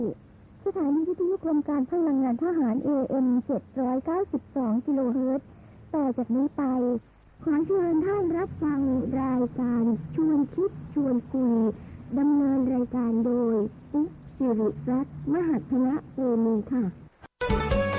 สถานีวิทยุกรมการพลังงานทหาร AM 792 กิโลเฮิรตซ์ต่อจากนี้ไปขอเชิญท่านรับฟังรายการชวนคิดชวนคุยดำเนินรายการโดยอุ๊บสิริรัตน์มหัฒนะโอมีค่ะ